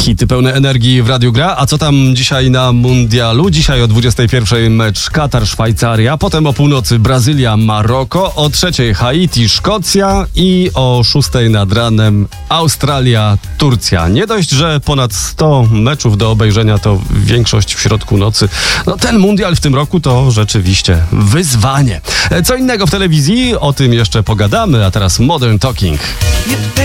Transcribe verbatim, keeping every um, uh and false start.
Hity pełne energii w Radiu Gra. A co tam dzisiaj na mundialu? Dzisiaj o dwudziestej pierwszej mecz Katar, Szwajcaria, potem o północy Brazylia, Maroko, o trzeciej Haiti, Szkocja i o szóstej nad ranem Australia, Turcja. Nie dość, że ponad sto meczów do obejrzenia to większość w środku nocy. No ten mundial w tym roku to rzeczywiście wyzwanie. Co innego w telewizji? O tym jeszcze pogadamy, a teraz Modern Talking.